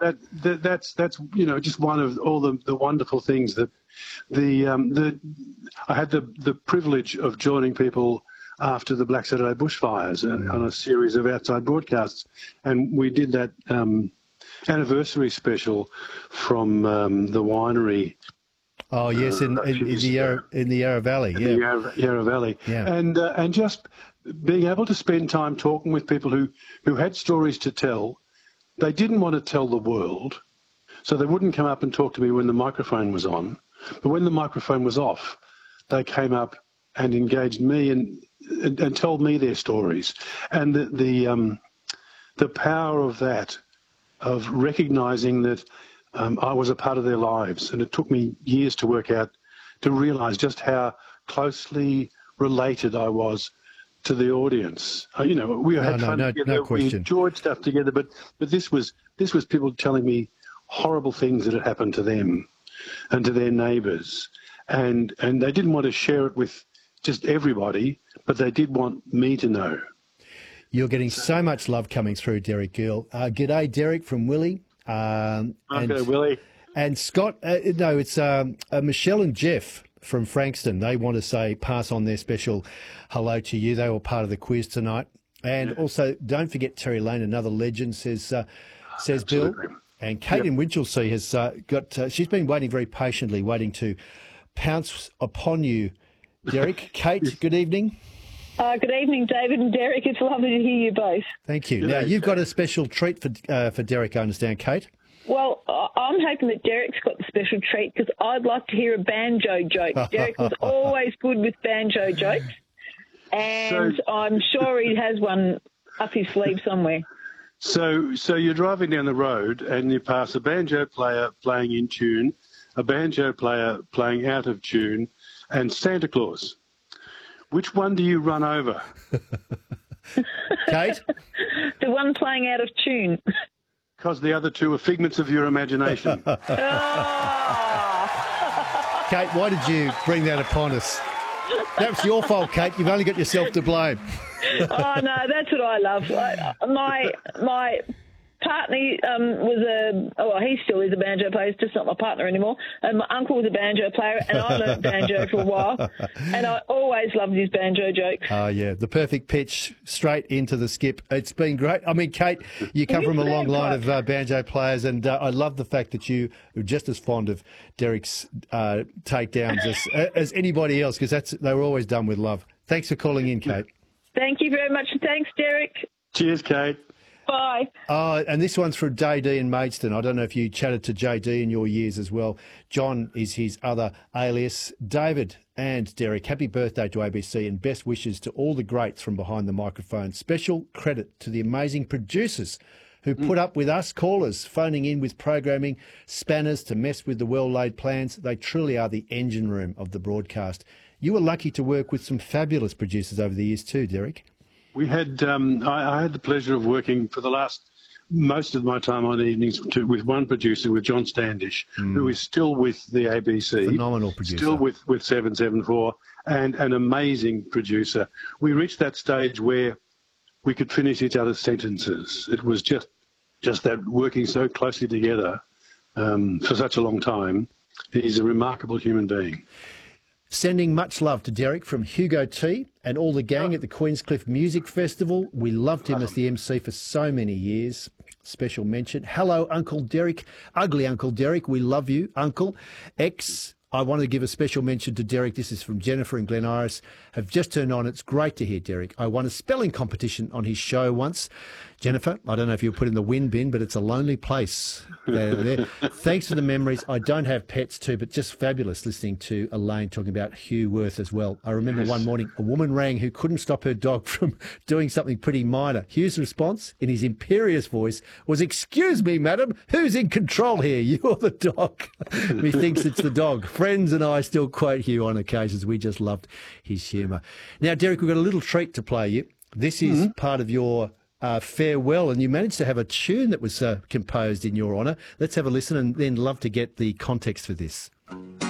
that's just one of all the wonderful things that I had the privilege of joining people after the Black Saturday bushfires on a series of outside broadcasts, and we did that anniversary special from the winery. Oh yes, in the Yarra Valley, yeah, the Yarra Valley, yeah, and just being able to spend time talking with people who had stories to tell. They didn't want to tell the world, so they wouldn't come up and talk to me when the microphone was on. But when the microphone was off, they came up and engaged me and told me their stories. And the power of that, of recognising that I was a part of their lives, and it took me years to work out, to realise just how closely related I was to the audience. We had fun together. No question. We enjoyed stuff together, but this was people telling me horrible things that had happened to them and to their neighbours, and they didn't want to share it with just everybody, but they did want me to know. You're getting so much love coming through, Derek Gill. G'day, Derek from Willie. Okay, Willie. And Scott. It's Michelle and Jeff from Frankston. They want to pass on their special hello to you. They were part of the quiz tonight. And also, don't forget Terry Lane, another legend, says Bill. And Kate in Winchelsea has she's been waiting very patiently, waiting to pounce upon you, Derek. Kate, good evening. Good evening, David and Derek. It's lovely to hear you both. Thank you. Now, you've got a special treat for Derek, I understand, Kate. Well, I'm hoping that Derek's got the special treat because I'd like to hear a banjo joke. Derek was always good with banjo jokes, and I'm sure he has one up his sleeve somewhere. So you're driving down the road and you pass a banjo player playing in tune, a banjo player playing out of tune, and Santa Claus. Which one do you run over? Kate? The one playing out of tune. Because the other two are figments of your imagination. Kate, why did you bring that upon us? That was your fault, Kate. You've only got yourself to blame. Oh, no, that's what I love. My partner he still is a banjo player. He's just not my partner anymore. And my uncle was a banjo player, and I learnt banjo for a while. And I always loved his banjo jokes. Oh, yeah, the perfect pitch, straight into the skip. It's been great. I mean, Kate, you come from a long line of banjo players, and I love the fact that you are just as fond of Derek's takedowns as anybody else, because they were always done with love. Thanks for calling in, Kate. Thank you very much. Thanks, Derek. Cheers, Kate. Bye. And this one's for JD in Maidstone. I don't know if you chatted to JD in your years as well. John is his other alias. David and Derek, happy birthday to ABC and best wishes to all the greats from behind the microphone. Special credit to the amazing producers who put up with us callers phoning in with programming spanners to mess with the well-laid plans. They truly are the engine room of the broadcast. You were lucky to work with some fabulous producers over the years too, Derek. We had I had the pleasure of working for most of my time on evenings with one producer, with John Standish, who is still with the ABC. Phenomenal producer. Still with 774, and an amazing producer. We reached that stage where we could finish each other's sentences. It was just that working so closely together for such a long time. He's a remarkable human being. Sending much love to Derek from Hugo T and all the gang at the Queenscliff Music Festival. We loved him as the MC for so many years. Special mention. Hello, Uncle Derek. Ugly Uncle Derek. We love you, Uncle. I want to give a special mention to Derek. This is from Jennifer and Glen Iris. Have just turned on. It's great to hear Derek. I won a spelling competition on his show once. Jennifer, I don't know if you put in the win bin, but it's a lonely place. There. Thanks for the memories. I don't have pets too, but just fabulous listening to Elaine talking about Hugh Worth as well. I remember one morning a woman rang who couldn't stop her dog from doing something pretty minor. Hugh's response in his imperious voice was, "Excuse me, madam, who's in control here? You or the dog?" He thinks it's the dog. Friends and I still quote Hugh on occasions. We just loved his humour. Now, Derek, we've got a little treat to play you. This is part of your farewell, and you managed to have a tune that was composed in your honour. Let's have a listen and then love to get the context for this.